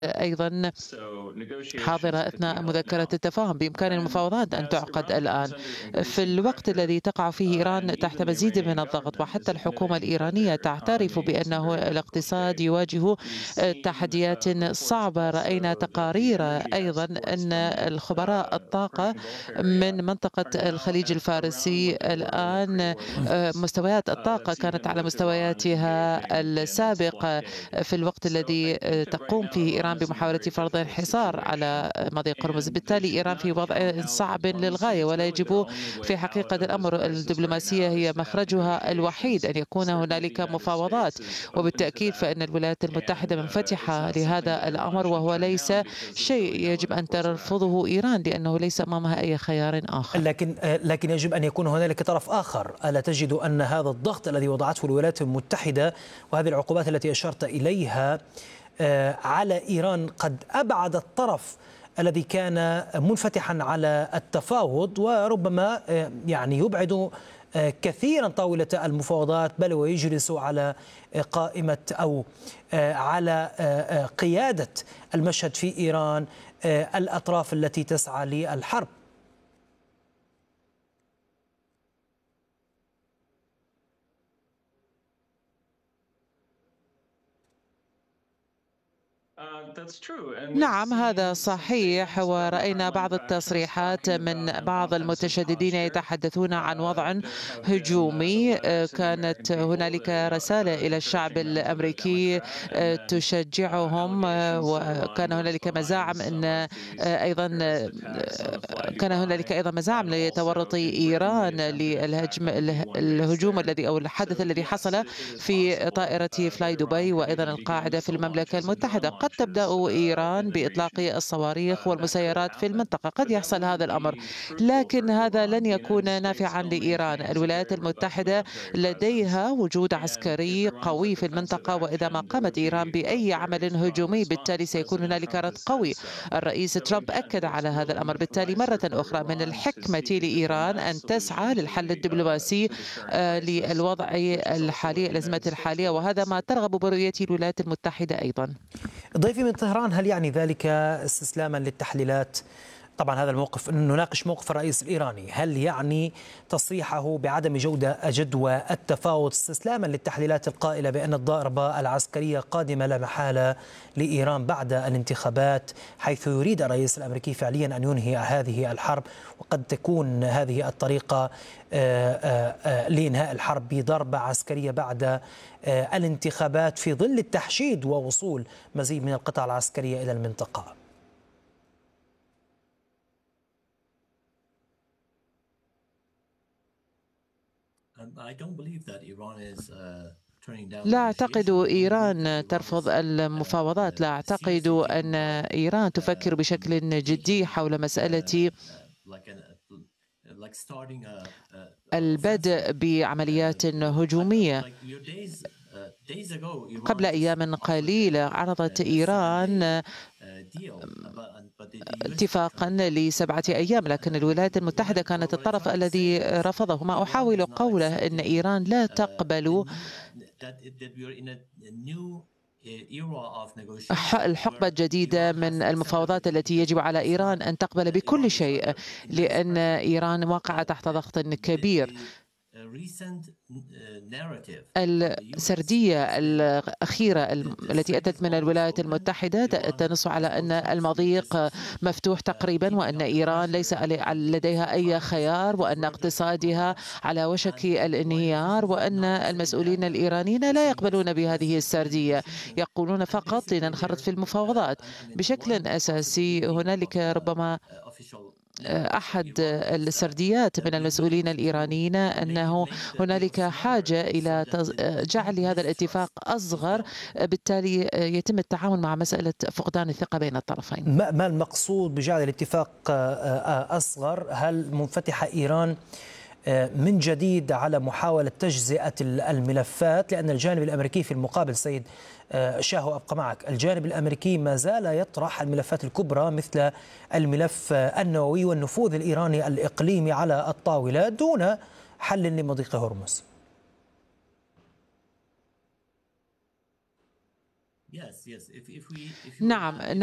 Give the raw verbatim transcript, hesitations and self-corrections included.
أيضا حاضرة أثناء مذكرة التفاهم. بإمكان المفاوضات أن تعقد الآن في الوقت الذي تقع فيه إيران تحت مزيد من الضغط، وحتى الحكومة الإيرانية تعترف بأنه الاقتصاد يواجه تحديات صعبة. رأينا تقارير أيضا أن الخبراء الطاقة من منطقة الخليج الفارسي الآن مستويات الطاقة كانت على مستوياتها السابقة في الوقت الذي تقوم فيه إيران بمحاولة فرض انحصار على مضيق هرمز. بالتالي إيران في وضع صعب للغاية، ولا يجب في حقيقة الأمر الدبلوماسية هي مخرجها الوحيد أن يكون هنالك مفاوضات. وبالتأكيد فإن الولايات المتحدة منفتحة لهذا الأمر، وهو ليس شيء يجب أن ترفضه إيران لأنه ليس أمامها أي خيار آخر. لكن لكن يجب أن يكون هنالك طرف آخر. ألا تجد أن هذا الضغط الذي وضعته الولايات المتحدة وهذه العقوبات التي أشرت إليها على إيران قد أبعد الطرف الذي كان منفتحا على التفاوض، وربما يعني يبعد كثيرا طاولة المفاوضات، بل ويجلس على قائمة أو على قيادة المشهد في إيران الأطراف التي تسعى للحرب؟ نعم، هذا صحيح. ورأينا بعض التصريحات من بعض المتشددين يتحدثون عن وضع هجومي. كانت هنالك رسالة إلى الشعب الأمريكي تشجعهم، وكان هنالك مزاعم أن أيضا كان هنالك أيضا مزاعم لتورط إيران للهجم الهجوم الذي أو الحدث الذي حصل في طائرة فلاي دبي وأيضا القاعدة في المملكة المتحدة. قد تبدأ إيران بإطلاق الصواريخ والمسيرات في المنطقة، قد يحصل هذا الأمر، لكن هذا لن يكون نافعا لإيران. الولايات المتحدة لديها وجود عسكري قوي في المنطقة، وإذا ما قامت إيران بأي عمل هجومي بالتالي سيكون هنالك رد قوي. الرئيس ترامب أكد على هذا الأمر. بالتالي مرة أخرى من الحكمة لإيران أن تسعى للحل الدبلوماسي للوضع الحالي، الأزمة الحالية، وهذا ما ترغب برؤيته الولايات المتحدة أيضا. ضيفي من طهران، هل يعني ذلك استسلاما للتحليلات؟ طبعا هذا الموقف نناقش موقف الرئيس الإيراني، هل يعني تصريحه بعدم جودة جدوى التفاوض استسلاما للتحليلات القائلة بأن الضربة العسكرية قادمة لا محالة لإيران بعد الانتخابات، حيث يريد الرئيس الأمريكي فعليا أن ينهي هذه الحرب، وقد تكون هذه الطريقة لإنهاء الحرب بضربة عسكرية بعد الانتخابات في ظل التحشيد ووصول مزيد من القطع العسكرية إلى المنطقة؟ لا أعتقد إيران ترفض المفاوضات. لا أعتقد أن إيران تفكر بشكل جدي حول مسألة البدء بعمليات هجومية. قبل أيام قليلة عرضت إيران اتفاقا لسبعة أيام، لكن الولايات المتحدة كانت الطرف الذي رفضه. ما أحاول قوله أن إيران لا تقبل الحقبة الجديدة من المفاوضات التي يجب على إيران أن تقبل بكل شيء، لأن إيران واقعة تحت ضغط كبير. السردية الأخيرة التي أتت من الولايات المتحدة تنص على أن المضيق مفتوح تقريبا، وأن إيران ليس لديها أي خيار، وأن اقتصادها على وشك الانهيار، وأن المسؤولين الإيرانيين لا يقبلون بهذه السردية، يقولون فقط لننخرط في المفاوضات. بشكل أساسي هنالك ربما أحد السرديات من المسؤولين الإيرانيين أنه هنالك حاجة إلى جعل هذا الاتفاق أصغر، بالتالي يتم التعامل مع مسألة فقدان الثقة بين الطرفين. ما المقصود بجعل الاتفاق أصغر؟ هل منفتحة إيران من جديد على محاولة تجزئة الملفات؟ لأن الجانب الأمريكي في المقابل، سيد شاهو أبقى معك، الجانب الأمريكي ما زال يطرح الملفات الكبرى مثل الملف النووي والنفوذ الإيراني الإقليمي على الطاولة دون حل لمضيق هرمز. نعم